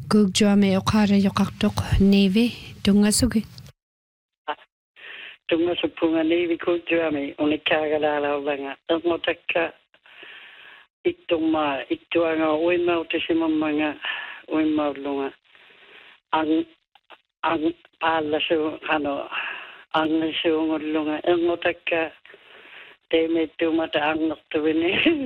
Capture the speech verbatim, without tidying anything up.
Gugjuame okara yokaktok neve tungasugi. Tungasupunga neve gugjuame unikagala langa. Ngotaka ituma ituanga uima utisimamanga uima lunga. Ang ang pala so ano ang so ngulunga ngotaka teme tumata ang noktuwini